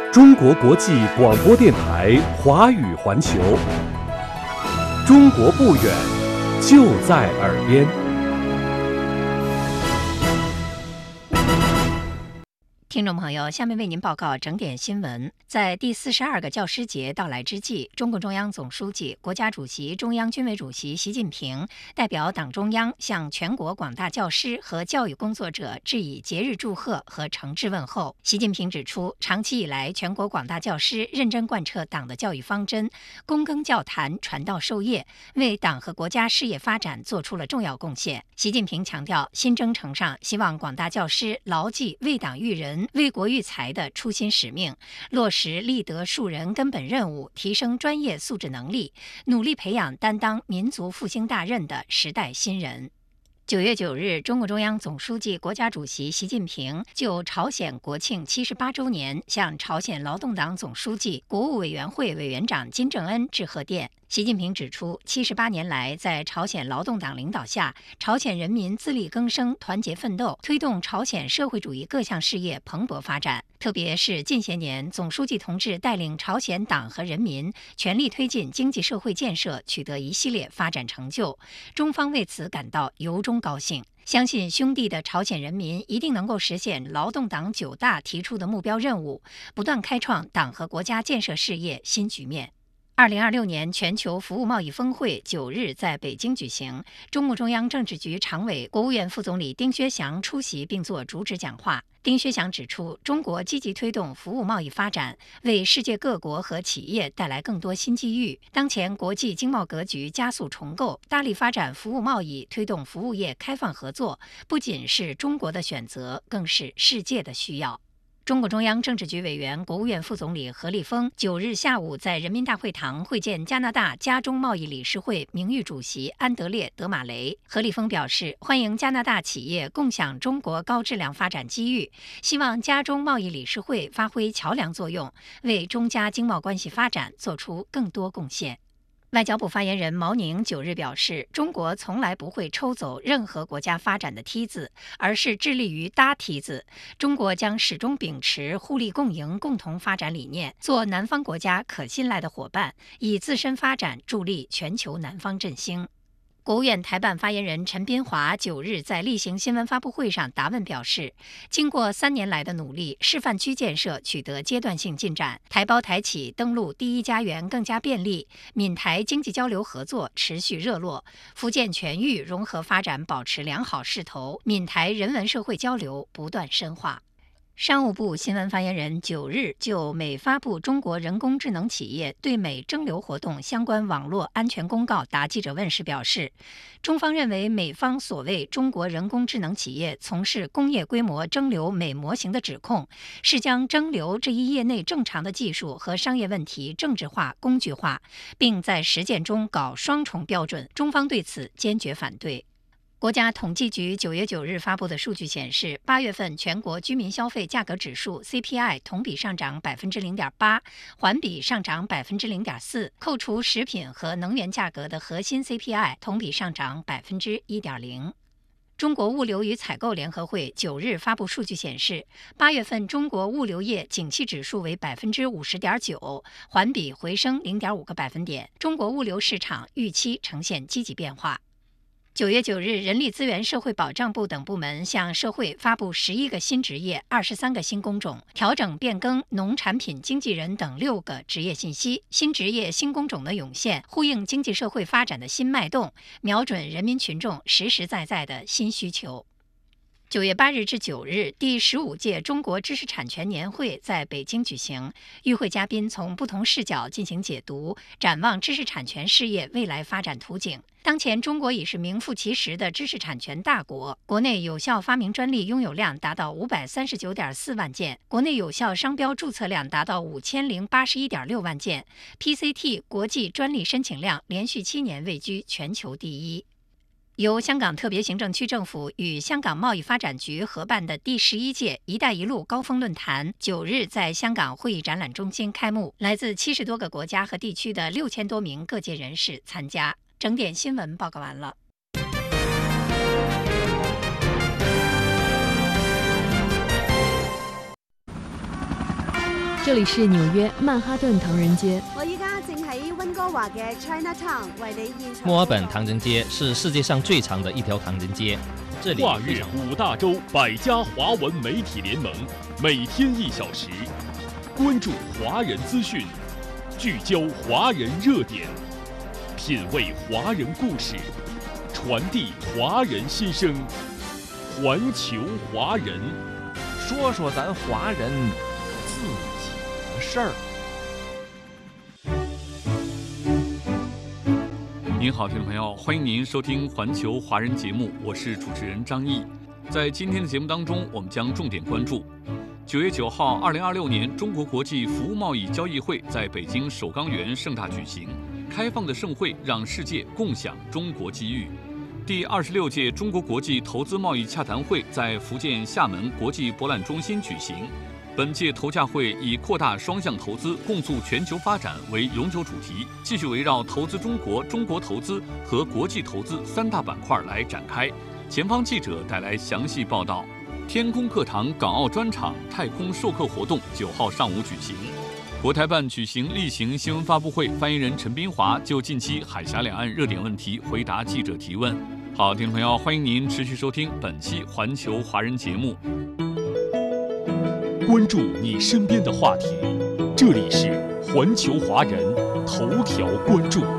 中国国际广播电台华语环球，中国不远，就在耳边。 听众朋友，下面为您报告整点新闻。在第42个教师节到来之际，中共中央总书记、国家主席、中央军委主席习近平代表党中央向全国广大教师和教育工作者致以节日祝贺和诚挚问候。习近平指出，长期以来，全国广大教师认真贯彻党的教育方针，躬耕教坛，传道授业，为党和国家事业发展做出了重要贡献。习近平强调，新征程上，希望广大教师牢记为党育人、为国育才的初心使命，落实立德树人根本任务，提升专业素质能力，努力培养担当民族复兴大任的时代新人。9月9日，中共中央总书记、国家主席习近平就朝鲜国庆78周年向朝鲜劳动党总书记、国务委员会委员长金正恩致贺电。习近平指出，78年来，在朝鲜劳动党领导下，朝鲜人民自力更生、团结奋斗，推动朝鲜社会主义各项事业蓬勃发展。特别是近些年，总书记同志带领朝鲜党和人民全力推进经济社会建设，取得一系列发展成就，中方为此感到由衷高兴。相信兄弟的朝鲜人民一定能够实现劳动党9大提出的目标任务，不断开创党和国家建设事业新局面。2026年全球服务贸易峰会9日在北京举行，中共中央政治局常委、国务院副总理丁薛祥出席并作主旨讲话。丁薛祥指出，中国积极推动服务贸易发展，为世界各国和企业带来更多新机遇。当前国际经贸格局加速重构，大力发展服务贸易，推动服务业开放合作，不仅是中国的选择，更是世界的需要。中共中央政治局委员、国务院副总理何立峰9日下午在人民大会堂会见加拿大加中贸易理事会名誉主席安德烈·德马雷。何立峰表示，欢迎加拿大企业共享中国高质量发展机遇，希望加中贸易理事会发挥桥梁作用，为中加经贸关系发展做出更多贡献。外交部发言人毛宁9日表示，中国从来不会抽走任何国家发展的梯子，而是致力于搭梯子。中国将始终秉持互利共赢、共同发展理念，做南方国家可信赖的伙伴，以自身发展助力全球南方振兴。国务院台办发言人陈斌华9日在例行新闻发布会上答问表示，经过3年来的努力，示范区建设取得阶段性进展，台胞台企登陆第一家园更加便利，闽台经济交流合作持续热络，福建全域融合发展保持良好势头，闽台人文社会交流不断深化。商务部新闻发言人9日就美发布中国人工智能企业对美征流活动相关网络安全公告答记者问时表示，中方认为美方所谓中国人工智能企业从事工业规模征流美模型的指控，是将征流这一业内正常的技术和商业问题政治化、工具化，并在实践中搞双重标准，中方对此坚决反对。国家统计局9月9日发布的数据显示，8月份全国居民消费价格指数 CPI 同比上涨 0.8%， 环比上涨 0.4%， 扣除食品和能源价格的核心 CPI 同比上涨 1.0%。中国物流与采购联合会9日发布数据显示，8月份中国物流业景气指数为 50.9%， 环比回升 0.5个百分点，中国物流市场预期呈现积极变化。9月9日，人力资源社会保障部等部门向社会发布11个新职业、23个新工种，调整变更农产品经纪人等6个职业信息。新职业、新工种的涌现，呼应经济社会发展的新脉动，瞄准人民群众实实在在的新需求。9月8日至9日，第15届中国知识产权年会在北京举行。与会嘉宾从不同视角进行解读，展望知识产权事业未来发展图景。当前，中国已是名副其实的知识产权大国，国内有效发明专利拥有量达到539.4万件，国内有效商标注册量达到5081.6万件 ，PCT 国际专利申请量连续7年位居全球第一。由香港特别行政区政府与香港贸易发展局合办的第11届“一带一路”高峰论坛9日在香港会议展览中心开幕，来自70多个国家和地区的6000多名各界人士参加。整点新闻报告完了。 这里是纽約曼哈頓唐人街。 我依家正喺溫哥華嘅 Chinatown 為你現場。 墨爾本唐人街是世界上最長的一條唐人街。這裡跨越5大洲100家華文媒體聯盟，每天1小時，關注華人資訊，聚焦華人熱點，品味華人故事，傳遞華人心聲，環球華人， 說說咱華人自己的事兒。 您好，听众朋友，欢迎您收听环球华人节目，我是主持人张毅。在今天的节目当中，我们将重点关注9月9号2026年中国国际服务贸易交易会在北京首钢园盛大举行，开放的盛会让世界共享中国机遇。第26届中国国际投资贸易洽谈会在福建厦门国际博览中心举行。本届投洽会以扩大双向投资、共促全球发展为永久主题，继续围绕投资中国、中国投资和国际投资3大板块来展开。前方记者带来详细报道。天空课堂港澳专场太空授课活动9号上午举行。国台办举行例行新闻发布会，发言人陈斌华就近期海峡两岸热点问题回答记者提问。好，听众朋友，欢迎您持续收听本期环球华人节目。 关注你身边的话题，这里是环球华人头条关注。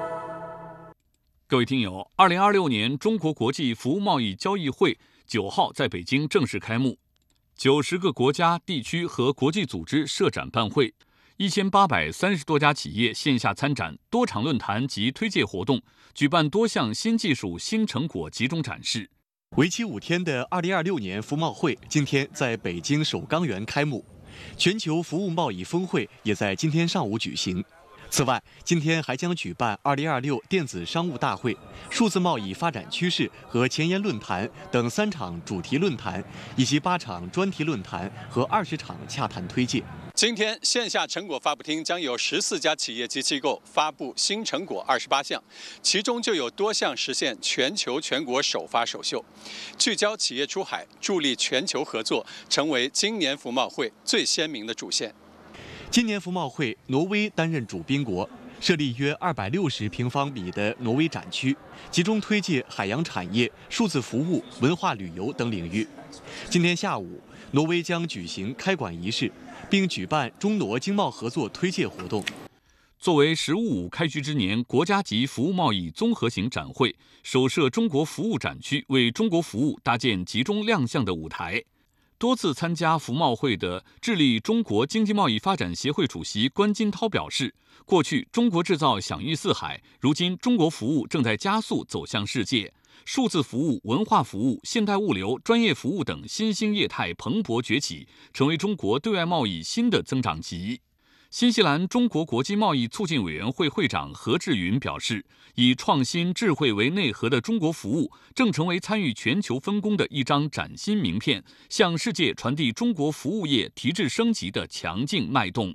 各位听友，2026年中国国际服务贸易交易会9号在北京正式开幕，90个国家、地区和国际组织设展办会，1830多家企业线下参展，多场论坛及推介活动，举办多项新技术、新成果集中展示。 为期5天的2026年服贸会今天在北京首钢园开幕，全球服务贸易峰会也在今天上午举行。此外，今天还将举办2026电子商务大会、数字贸易发展趋势和前沿论坛等3场主题论坛，以及8场专题论坛和20场洽谈推介。 今天线下成果发布厅将有14家企业及机构发布新成果28项，其中就有多项实现全球全国首发首秀，聚焦企业出海，助力全球合作，成为今年服贸会最鲜明的主线。 今年服贸会，挪威担任主宾国，设立约260平方米的挪威展区，集中推介海洋产业、数字服务、文化旅游等领域。今天下午，挪威将举行开馆仪式，并举办中挪经贸合作推介活动。 作为“十五五”开局之年国家级服务贸易综合型展会，首设中国服务展区，为中国服务搭建集中亮相的舞台。多次参加服贸会的智利中国经济贸易发展协会主席关金涛表示，过去中国制造享誉四海，如今中国服务正在加速走向世界。数字服务、文化服务、现代物流、专业服务等新兴业态蓬勃崛起，成为中国对外贸易新的增长极。新西兰中国国际贸易促进委员会会长何志云表示，以创新智慧为内核的中国服务正成为参与全球分工的一张崭新名片，向世界传递中国服务业提质升级的强劲脉动。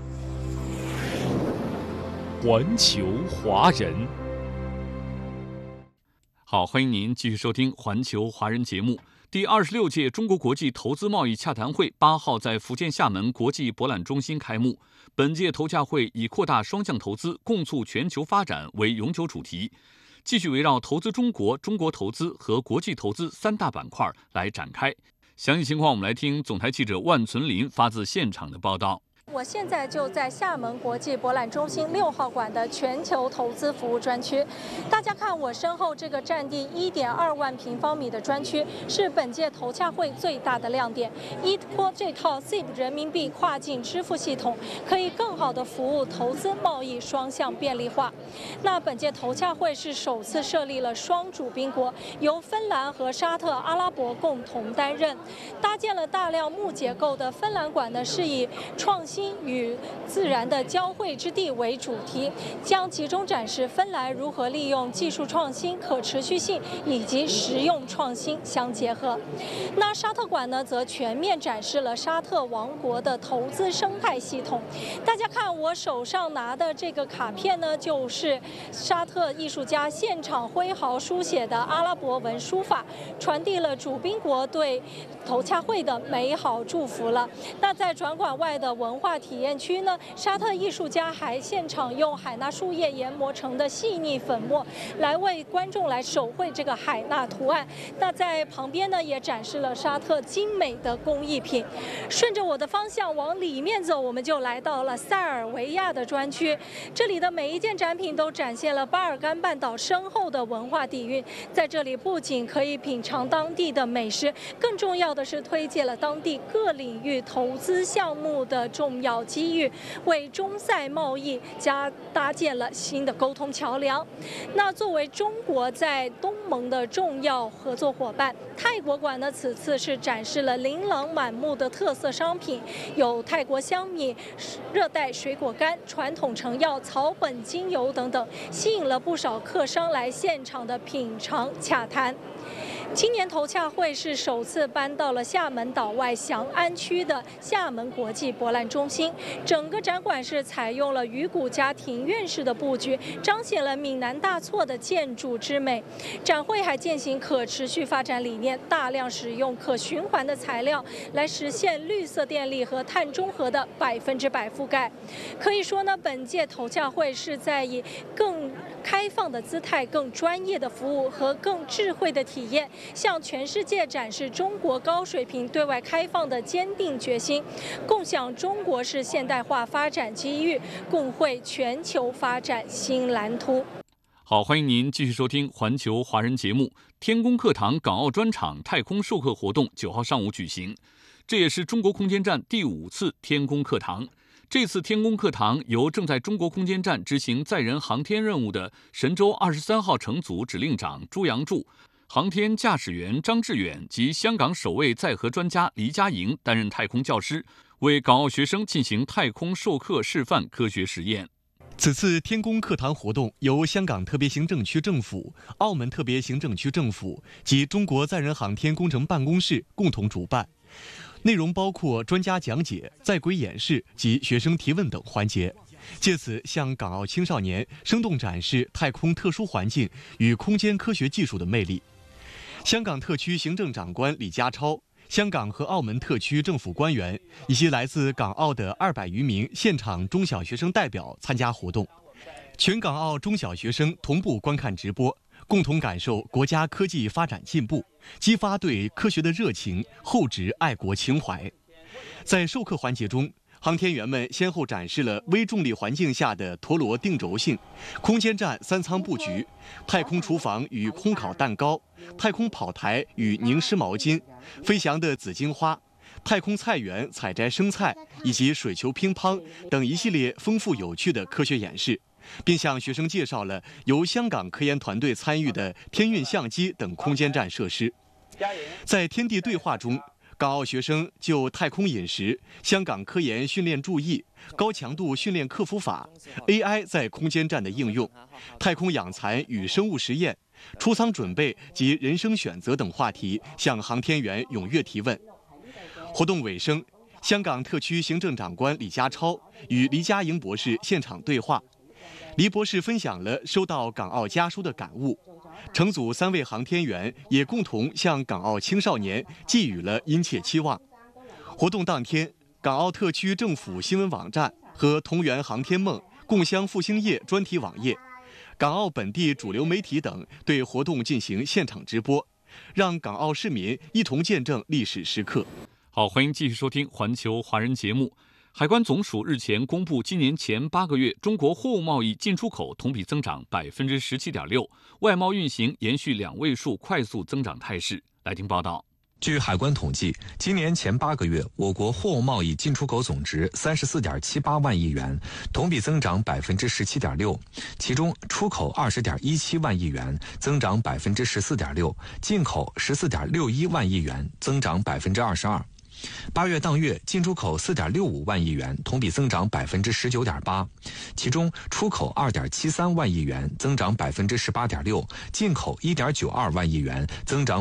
环球华人， 好，欢迎您继续收听环球华人节目。第26届中国国际投资贸易洽谈会8号在福建厦门国际博览中心开幕。本届投洽会以扩大双向投资、共促全球发展为永久主题，继续围绕投资中国、中国投资和国际投资3大板块来展开。详细情况我们来听总台记者万存林发自现场的报道。 我现在就在厦门国际博览中心6号馆的全球投资服务专区。大家看我身后这个占地1.2万平方米的专区，是本届投洽会最大的亮点。依托这套 SIP 人民币跨境支付系统，可以更好地服务投资贸易双向便利化。那本届投洽会是首次设立了双主宾国，由芬兰和沙特阿拉伯共同担任。搭建了大量木结构的芬兰馆呢，是以创新与自然的交汇之地为主题，将集中展示芬兰如何利用技术创新、可持续性以及实用创新相结合。那沙特馆呢，则全面展示了沙特王国的投资生态系统。大家看我手上拿的这个卡片呢，就是沙特艺术家现场挥毫书写的阿拉伯文书法，传递了主宾国对投洽会的美好祝福了。那在转馆外的文化化体验区呢，沙特艺术家还现场用海纳树叶研磨成的细腻粉末来为观众来手绘这个海纳图案。那在旁边呢，也展示了沙特精美的工艺品。顺着我的方向往里面走，我们就来到了塞尔维亚的专区。这里的每一件展品都展现了巴尔干半岛深厚的文化底蕴。在这里不仅可以品尝当地的美食，更重要的是推介了当地各领域投资项目的重要机遇，为中塞贸易搭建了新的沟通桥梁。那作为中国在东盟的重要合作伙伴，泰国馆呢此次是展示了琳琅满目的特色商品，有泰国香米、热带水果干、传统成药、草本精油等等，吸引了不少客商来现场的品尝洽谈。今年头洽会是首次搬到了厦门岛外翔安区的厦门国际博览中心，整个展馆是采用了鱼骨加庭院式的布局，彰显了闽南大厝的建筑之美。展会还践行可持续发展理念，大量使用可循环的材料，来实现绿色电力和碳中和的100%覆盖。可以说呢，本届头洽会是在以更开放的姿态、更专业的服务和更智慧的体验，向全世界展示中国高水平对外开放的坚定决心，共享中国式现代化发展机遇，共绘全球发展新蓝图。 好，欢迎您继续收听环球华人节目。天宫课堂港澳专场太空授课活动9号上午举行，这也是中国空间站第5次天宫课堂。这次天宫课堂由正在中国空间站执行载人航天任务的神舟23号乘组指令长朱杨柱、航天驾驶员张志远及香港首位载荷专家黎家营担任太空教师，为港澳学生进行太空授课示范科学实验。 此次天宫课堂活动由香港特别行政区政府、澳门特别行政区政府及中国载人航天工程办公室共同主办，内容包括专家讲解、在轨演示及学生提问等环节，借此向港澳青少年生动展示太空特殊环境与空间科学技术的魅力。香港特区行政长官李家超、香港和澳门特区政府官员以及来自港澳的200余名现场中小学生代表参加活动，全港澳中小学生同步观看直播，共同感受国家科技发展进步，激发对科学的热情，厚植爱国情怀。在授课环节中，航天员们先后展示了微重力环境下的陀螺定轴性、空间站3舱布局、太空厨房与烘烤蛋糕、太空跑台与凝湿毛巾、飞翔的紫荆花、太空菜园采摘生菜以及水球乒乓等一系列丰富有趣的科学演示，并向学生介绍了由香港科研团队参与的天运相机等空间站设施。在天地对话中，港澳学生就太空饮食、香港科研训练注意、高强度训练克服法、AI 在空间站的应用、太空养蚕与生物实验、出舱准备及人生选择等话题向航天员踊跃提问。活动尾声，香港特区行政长官李家超与黎家营博士现场对话，黎博士分享了收到港澳家书的感悟，乘组3位航天员也共同向港澳青少年寄予了殷切期望。活动当天，港澳特区政府新闻网站和同源航天梦、共襄复兴夜专题网页，港澳本地主流媒体等对活动进行现场直播，让港澳市民一同见证历史时刻。 好，欢迎继续收听环球华人节目。海关总署日前公布，今年前8个月中国货物贸易进出口同比增长17.6%，外贸运行延续2位数快速增长态势。来听报道。 据海关统计，今年前8个月，我国货物贸易进出口总值34.78万亿元，同比增长17.6%，其中出口20.17万亿元，增长14.6%，进口14.61万亿元，增长22%。8月当月进出口4.65万亿元，同比增长19.8%，其中出口2.73万亿元，增长18.6%，进口1.92万亿元，增长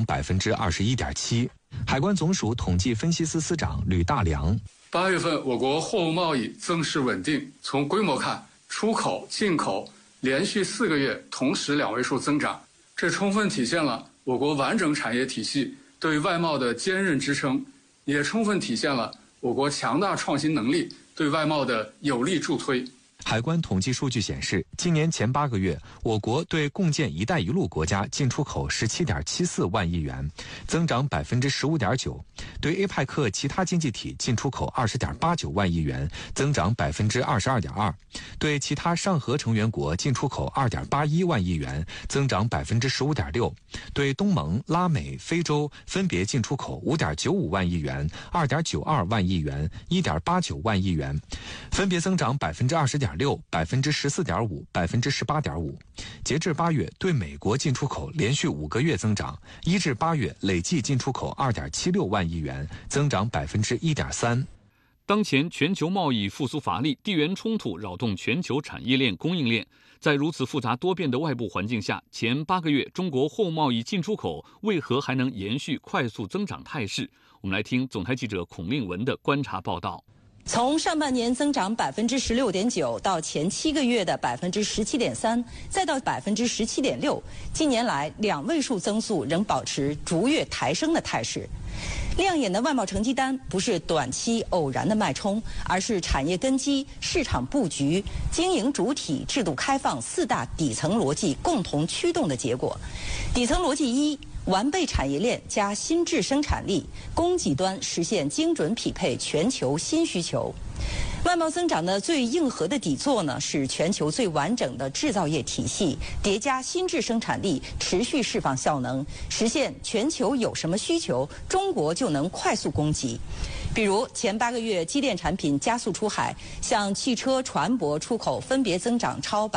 21.7%。海关总署统计分析司司长吕大良 ：8月份我国货物贸易增势稳定，从规模看，出口、进口连续4个月同时2位数增长，这充分体现了我国完整产业体系对外贸的坚韧支撑，也充分体现了我我国强大创新能力对外贸的有力助推。 海关统计数据显示，今年前8个月，我国对共建“一带一路”国家进出口17.74万亿元，增长15.9%；对 APEC 其他经济体进出口20.89万亿元，增长22.2%；对其他上合成员国进出口2.81万亿元，增长15.6%；对东盟、拉美、非洲分别进出口5.95万亿元、2.92万亿元、1.89万亿元，分别增长20.6%、14.5%、18.5%。截至8月，对美国进出口连续5个月增长，1至8月累计进出口2.76万亿元，增长1.3%。 当前全球贸易复苏乏力，地缘冲突扰动全球产业链、供应链。在如此复杂多变的外部环境下，前8个月中国货贸易进出口为何还能延续快速增长态势？我们来听总台记者孔令文的观察报道。 从上半年增长16.9%到前7个月的17.3%，再到17.6%，近年来2位数增速仍保持逐月抬升的态势。亮眼的外贸成绩单不是短期偶然的脉冲，而是产业根基、市场布局、经营主体、制度开放4大底层逻辑共同驱动的结果。底层逻辑1：完备产业链加新质生产力，供给端实现精准匹配全球新需求。外贸增长的最硬核的底座呢，是全球最完整的制造业体系，叠加新质生产力，持续释放效能，实现全球有什么需求，中国就能快速供给。比如前8个月机电产品加速出海，像汽车、船舶出口分别增长超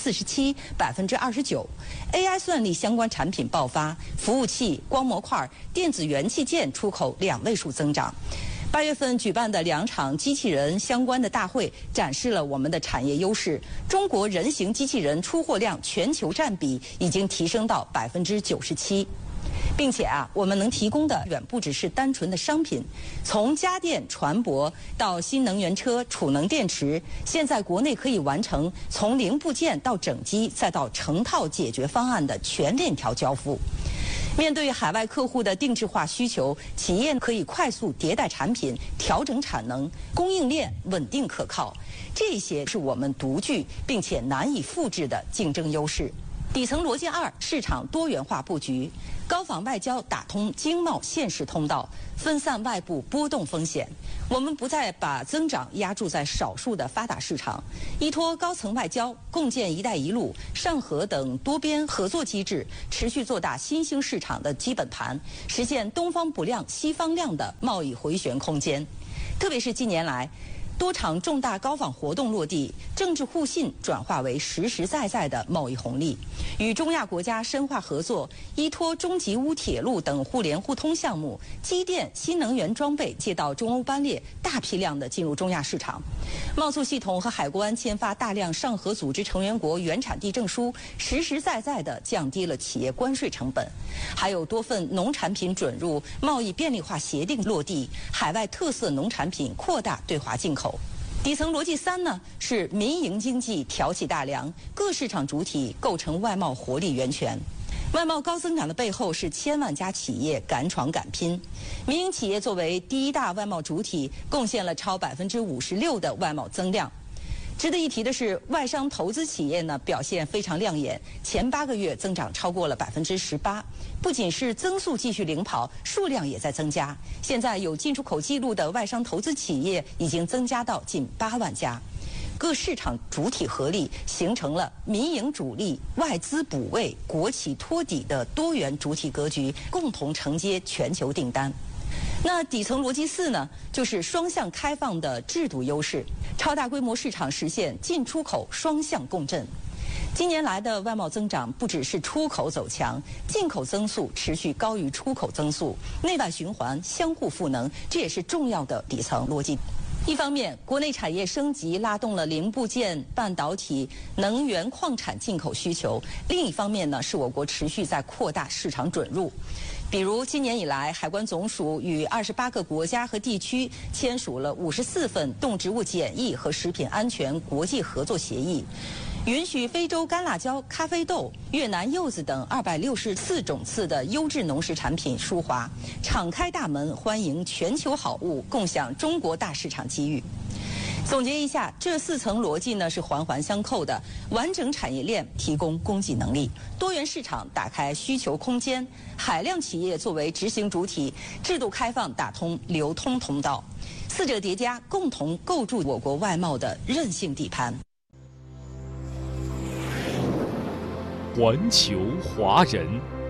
47%、29%；AI 算力相关产品爆发，服务器、光模块、电子元器件出口2位数增长。8月份举办的2场机器人相关的大会，展示了我们的产业优势。中国人形机器人出货量全球占比已经提升到97%。并且我们能提供的远不只是单纯的商品，从家电、船舶到新能源车、储能电池，现在国内可以完成从零部件到整机再到成套解决方案的全链条交付。面对海外客户的定制化需求，企业可以快速迭代产品，调整产能，供应链稳定可靠。这些是我们独具并且难以复制的竞争优势。底层逻辑2：市场多元化布局，高仿外交打通经贸现实通道，分散外部波动风险。我们不再把增长压注在少数的发达市场，依托高层外交，共建“一带一路”、上合等多边合作机制，持续做大新兴市场的基本盘，实现东方不亮西方亮的贸易回旋空间。特别是近年来，多场重大高仿活动落地，政治互信转化为实实在在的贸易红利。与中亚国家深化合作，依托中吉乌铁路等互联互通项目，机电、新能源装备借道中欧班列，大批量的进入中亚市场。贸促系统和海关签发大量上合组织成员国原产地证书，实实在在地降低了企业关税成本。还有多份农产品准入、贸易便利化协定落地，海外特色农产品扩大对华进口。底层逻辑3呢，是民营经济挑起大梁，各市场主体构成外贸活力源泉。外贸高增长的背后是千万家企业敢闯敢拼，民营企业作为第1大外贸主体，贡献了超56%的外贸增量。值得一提的是，外商投资企业呢表现非常亮眼，前8个月增长超过了18%，不仅是增速继续领跑，数量也在增加。现在有进出口记录的外商投资企业已经增加到近8万家。各市场主体合力，形成了民营主力、外资补位、国企托底的多元主体格局，共同承接全球订单。那底层逻辑4呢，就是双向开放的制度优势，超大规模市场实现进出口双向共振。今年来的外贸增长不只是出口走强，进口增速持续高于出口增速，内外循环相互赋能，这也是重要的底层逻辑。一方面，国内产业升级拉动了零部件、半导体、能源、矿产进口需求；另一方面呢，是我国持续在扩大市场准入。 比如今年以来，海关总署与28个国家和地区签署了54份动植物检疫和食品安全国际合作协议，允许非洲干辣椒、咖啡豆、越南柚子等264种次的优质农食产品输华，敞开大门欢迎全球好物，共享中国大市场机遇。总结一下，这4层逻辑呢是环环相扣的，完整产业链提供供给能力，多元市场打开需求空间，海量企业作为执行主体，制度开放打通流通通道，4者叠加，共同构筑我国外贸的韧性底盘。 环球华人。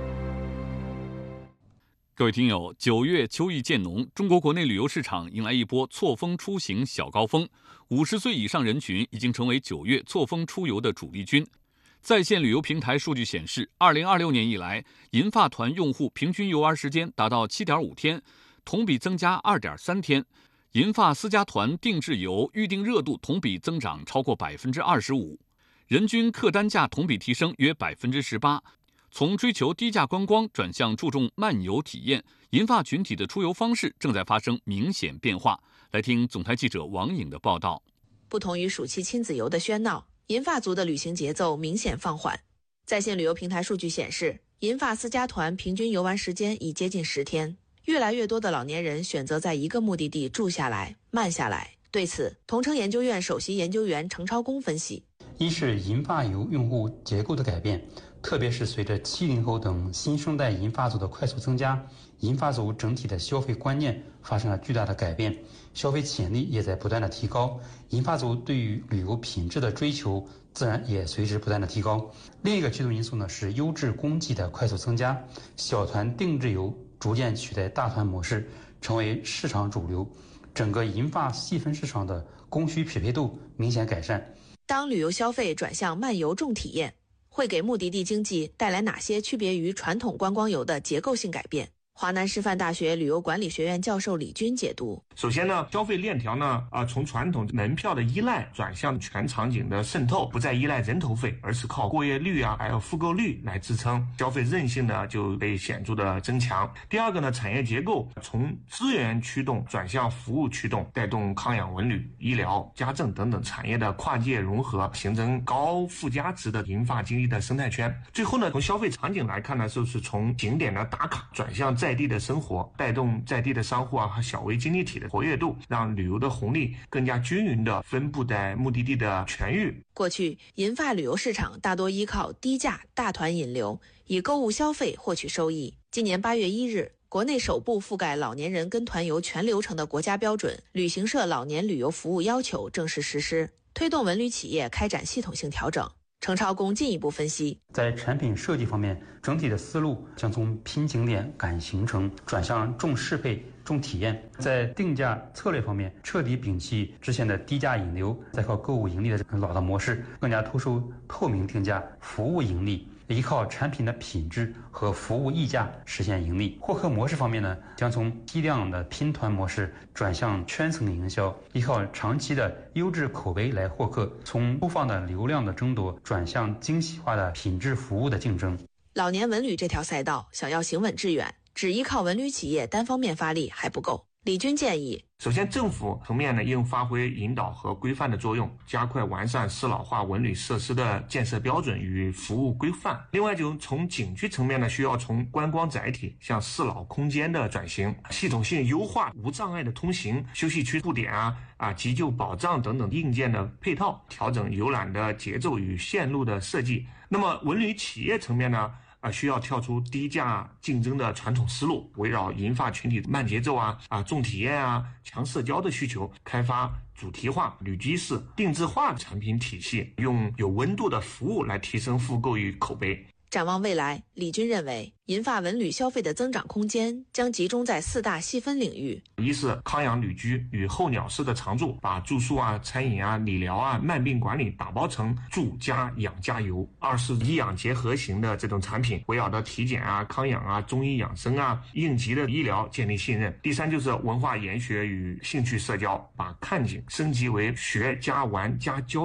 各位听友，9月秋意渐浓，中国国内旅游市场迎来一波错峰出行小高峰，50岁以上人群已经成为9月错峰出游的主力军。在线旅游平台数据显示，2026年以来，银发团用户平均游玩时间达到7.5天，同比增加2.3天。银发私家团定制游预订热度同比增长超过25%，人均客单价同比提升约18%。从追求低价观光转向注重漫游体验，银发群体的出游方式正在发生明显变化。来听总台记者王颖的报道。 不同于暑期亲子游的喧闹，银发族的旅行节奏明显放缓。在线旅游平台数据显示，银发私家团平均游玩时间已接近10天，越来越多的老年人选择在一个目的地住下来、慢下来。对此，同城研究院首席研究员程超公分析： 一是银发游用户结构的改变，特别是随着70后等新生代银发族的快速增加，银发族整体的消费观念发生了巨大的改变，消费潜力也在不断的提高，银发族对于旅游品质的追求自然也随之不断的提高。另一个驱动因素呢是优质供给的快速增加，小团定制游逐渐取代大团模式，成为市场主流，整个银发细分市场的供需匹配度明显改善。 当旅游消费转向慢游重体验，会给目的地经济带来哪些区别于传统观光游的结构性改变？华南师范大学旅游管理学院教授李军解读： 首先呢，消费链条呢，从传统门票的依赖转向全场景的渗透，不再依赖人头费，而是靠过夜率啊，还有复购率来支撑，消费韧性呢就被显著的增强。第二个呢，产业结构从资源驱动转向服务驱动，带动康养文旅、医疗、家政等等产业的跨界融合，形成高附加值的银发经济的生态圈。最后呢，从消费场景来看呢，就是从景点的打卡转向在地的生活，带动在地的商户啊和小微经济体的活跃度，让旅游的红利更加均匀地分布在目的地的全域。 过去，银发旅游市场大多依靠低价大团引流，以购物消费获取收益。今年8月1日，国内首部覆盖老年人跟团游全流程的国家标准《旅行社老年旅游服务要求》正式实施，推动文旅企业开展系统性调整。程超公进一步分析， 在产品设计方面，整体的思路将从拼景点赶行程转向重适配、重体验。在定价策略方面，彻底摒弃之前的低价引流、再靠购物盈利的老的模式，更加突出透明定价、服务盈利，依靠产品的品质和服务溢价实现盈利。获客模式方面呢，将从批量的拼团模式转向圈层营销，依靠长期的优质口碑来获客，从粗放的流量的争夺转向精细化的品质服务的竞争。 老年文旅这条赛道想要行稳致远，只依靠文旅企业单方面发力还不够。李军建议， 首先政府层面呢应发挥引导和规范的作用，加快完善适老化文旅设施的建设标准与服务规范。另外就从景区层面呢，需要从观光载体向适老空间的转型，系统性优化无障碍的通行、休息区布点急救保障等等硬件的配套，调整游览的节奏与线路的设计。那么文旅企业层面呢，需要跳出低价竞争的传统思路，围绕银发群体慢节奏重体验强社交的需求，开发主题化、旅居式、定制化产品体系，用有温度的服务来提升复购与口碑。 展望未来，李军认为银发文旅消费的增长空间将集中在4大细分领域： 一是康养旅居与候鸟式的常住，把住宿餐饮理疗慢病管理打包成住加养加游；二是医养结合型的这种产品，围绕着体检康养中医养生应急的医疗建立信任；第三就是文化研学与兴趣社交，把看景升级为学加玩加交友，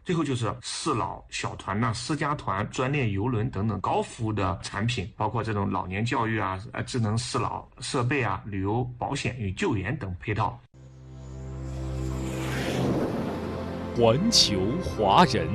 最后就是四老小团呐、私家团、专列邮轮等等高服务的产品，包括这种老年教育啊、智能适老设备啊、旅游保险与救援等配套。 环球华人。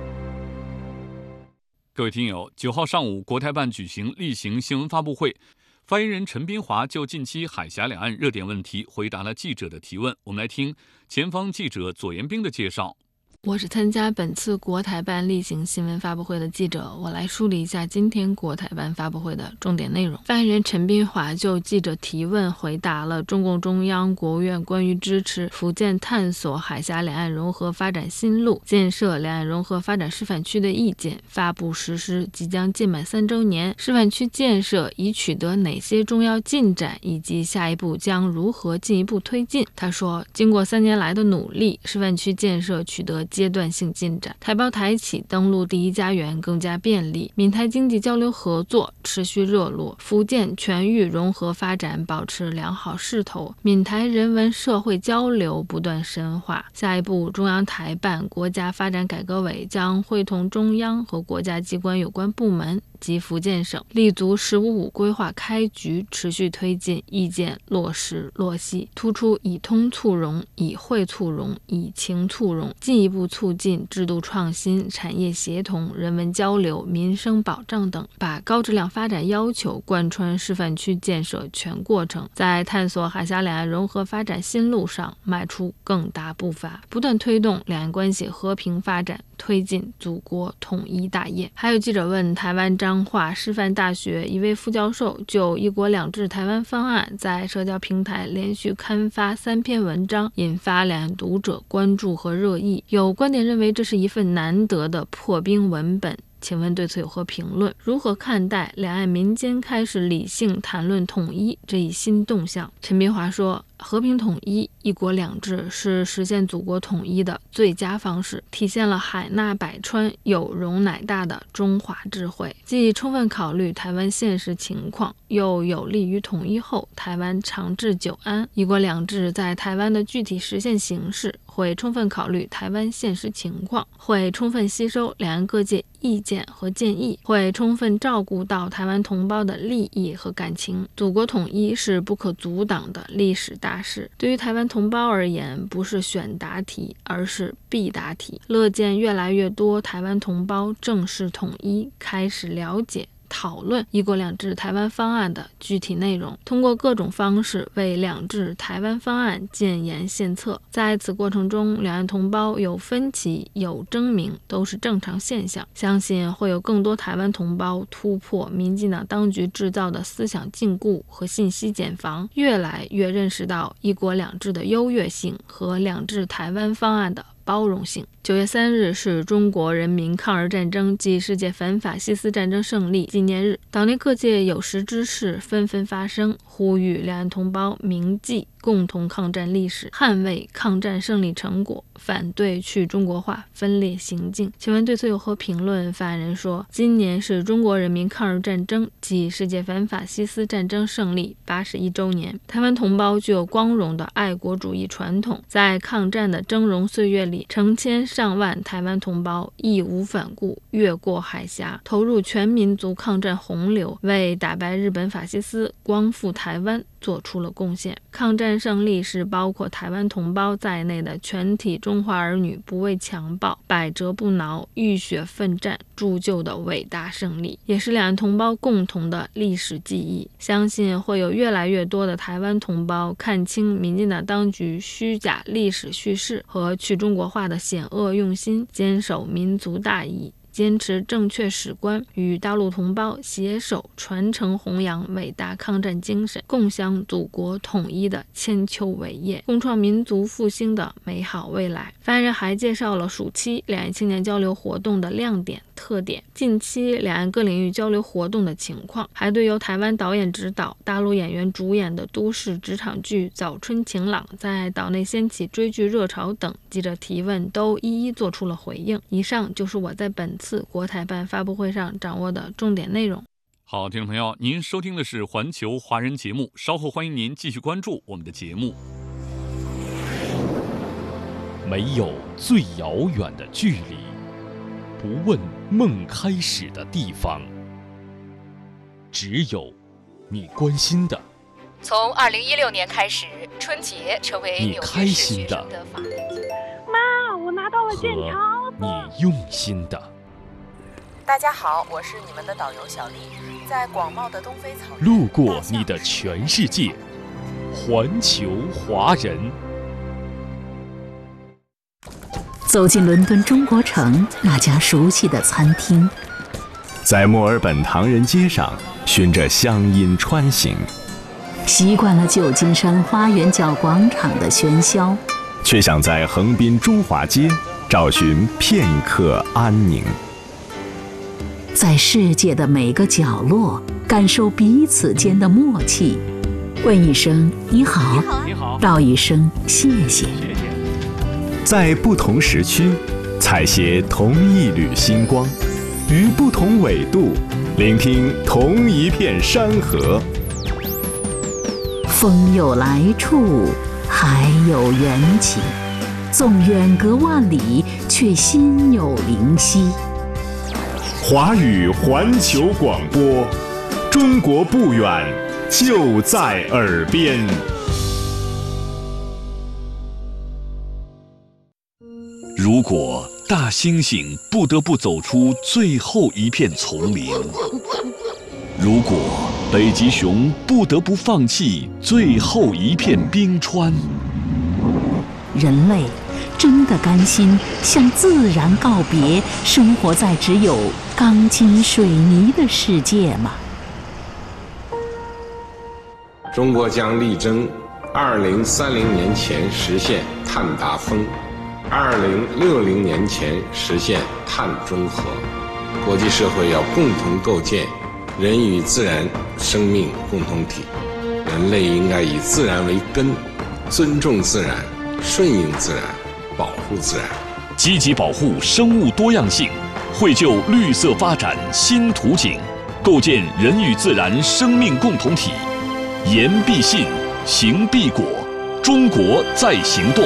各位听友，9号上午，国台办举行例行新闻发布会，发言人陈斌华就近期海峡两岸热点问题回答了记者的提问。我们来听前方记者左延兵的介绍。 我是参加本次国台办例行新闻发布会的记者，我来梳理一下今天国台办发布会的重点内容。发言人陈斌华就记者提问回答了中共中央、国务院关于支持福建探索海峡两岸融合发展新路、建设两岸融合发展示范区的意见，发布实施即将届满3周年，示范区建设已取得哪些重要进展，以及下一步将如何进一步推进。他说，经过3年来的努力，示范区建设取得阶段性进展，台胞台企登陆第一家园更加便利，闽台经济交流合作持续热络，福建全域融合发展保持良好势头，闽台人文社会交流不断深化。下一步，中央台办、国家发展改革委将会同中央和国家机关有关部门及福建省，立足“15+5”规划开局，持续推进意见落实落细，突出以通促融、以惠促融、以情促融，进一步促进制度创新、产业协同、人文交流、民生保障等，把高质量发展要求贯穿示范区建设全过程，在探索海峡两岸融合发展新路上迈出更大步伐，不断推动两岸关系和平发展，推进祖国统一大业。还有记者问，台湾彰化师范大学一位副教授就“一国两制”台湾方案在社交平台连续刊发3篇文章，引发两岸读者关注和热议。有观点认为这是一份难得的破冰文本，请问对此有何评论？如何看待两岸民间开始理性谈论统一这一新动向？陈斌华说，和平统一、一国两制是实现祖国统一的最佳方式，体现了海纳百川、有容乃大的中华智慧，既充分考虑台湾现实情况，又有利于统一后台湾长治久安。一国两制在台湾的具体实现形式会充分考虑台湾现实情况，会充分吸收两岸各界意见和建议，会充分照顾到台湾同胞的利益和感情。祖国统一是不可阻挡的历史大事，对于台湾同胞而言，不是选答题，而是必答题。乐见越来越多台湾同胞正视统一，开始了解讨论一国两制台湾方案的具体内容，通过各种方式为两制台湾方案建言献策。在此过程中，两岸同胞有分歧有争鸣都是正常现象，相信会有更多台湾同胞突破民进党当局制造的思想禁锢和信息茧房，越来越认识到一国两制的优越性和两制台湾方案的包容性。9月3日是中国人民抗日战争暨世界反法西斯战争胜利纪念日，岛内各界有识之士纷纷发声，呼吁两岸同胞铭记共同抗战历史，捍卫抗战胜利成果，反对去中国化分裂行径。请问对此有何评论？发言人说，今年是中国人民抗日战争暨世界反法西斯战争胜利81周年，台湾同胞具有光荣的爱国主义传统，在抗战的峥嵘岁月里，成千上万台湾同胞义无反顾越过海峡，投入全民族抗战洪流，为打败日本法西斯、光复台湾做出了贡献。抗战胜利是包括台湾同胞在内的全体中华儿女不畏强暴、百折不挠、浴血奋战铸就的伟大胜利，也是两岸同胞共同的历史记忆。相信会有越来越多的台湾同胞看清民进党当局虚假历史叙事和去中国化的险恶用心，坚守民族大义，坚持正确史观，与大陆同胞携手传承弘扬伟大抗战精神，共襄祖国统一的千秋伟业，共创民族复兴的美好未来。发言人还介绍了暑期两岸青年交流活动的亮点特点，近期两岸各领域交流活动的情况，还对由台湾导演指导、大陆演员主演的都市职场剧《早春晴朗》在岛内掀起追剧热潮等记者提问都一一做出了回应。以上就是我在本次国台办发布会上掌握的重点内容。 好，听众朋友，您收听的是环球华人节目，稍后欢迎您继续关注我们的节目。 没有最遥远的距离，不问梦开始的地方，只有你关心的。 从2016年开始，春节成为你开心的， 妈，我拿到了剑桥。 你用心的。 大家好，我是你们的导游小丽，在广袤的东非草原， 路过你的全世界，环球华人。 走进伦敦中国城那家熟悉的餐厅， 在墨尔本唐人街上循着乡音穿行， 习惯了旧金山花园角广场的喧嚣， 却想在横滨中华街找寻片刻安宁。 在世界的每个角落感受彼此间的默契，问一声你好，道一声谢谢。 在不同时区采撷同一缕星光，于不同纬度聆听同一片山河。 风有来处，海有缘起，纵远隔万里，却心有灵犀。 华语环球广播，中国不远，就在耳边。 如果大猩猩不得不走出最后一片丛林，如果北极熊不得不放弃最后一片冰川， 人类真的甘心向自然告别，生活在只有钢筋水泥的世界吗？ 中国将力争2030年前实现碳达峰，2060年前实现碳中和。国际社会要共同构建人与自然生命共同体，人类应该以自然为根，尊重自然，顺应自然，保护自然， 积极保护生物多样性，绘就绿色发展新图景，构建人与自然生命共同体。言必信，行必果，中国在行动。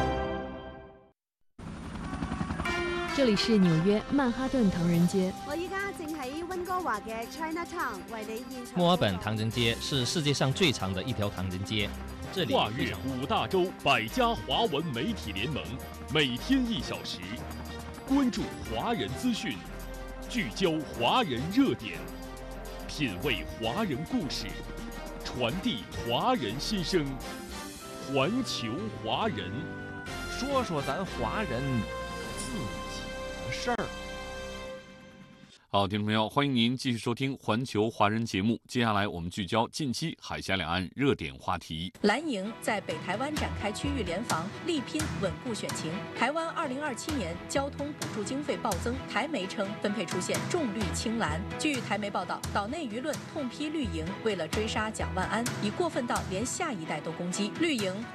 这里是纽约曼哈顿唐人街。 我依家正喺溫哥華嘅 Chinatown 為你現場。 墨爾本唐人街是世界上最长的一条唐人街，这里跨越5大洲100家华文媒体联盟，每天1小时，关注华人资讯，聚焦华人热点，品味华人故事，传递华人心声，环球华人， 说说咱华人自己的事儿。 好，听众朋友，欢迎您继续收听环球华人节目。接下来我们聚焦近期海峡两岸热点话题。 蓝营在北台湾展开区域联防，力拼稳固选情。台湾2027年交通补助经费暴增，台媒称分配出现重绿轻蓝。据台媒报道，岛内舆论痛批绿营为了追杀蒋万安，已过分到连下一代都攻击。绿营